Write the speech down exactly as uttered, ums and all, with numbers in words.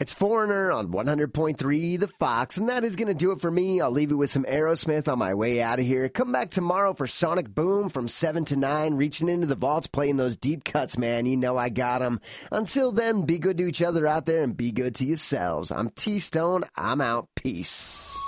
It's Foreigner on one hundred point three The Fox, and that is going to do it for me. I'll leave you with some Aerosmith on my way out of here. Come back tomorrow for Sonic Boom from seven to nine, reaching into the vaults, playing those deep cuts, man. You know I got them. Until then, be good to each other out there and be good to yourselves. I'm T-Stone. I'm out. Peace.